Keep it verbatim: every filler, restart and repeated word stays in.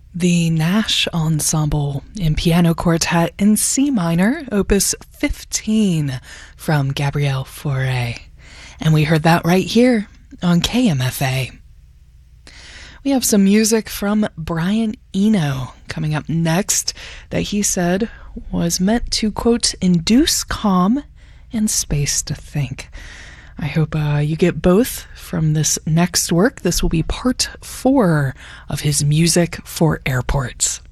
The Nash Ensemble in Piano Quartet in C minor, opus fifteen from Gabriel Fauré. And we heard that right here on K M F A. We have some music from Brian Eno coming up next that he said was meant to, quote, induce calm and space to think. I hope uh, you get both from this next work. This will be part four of his Music for Airports.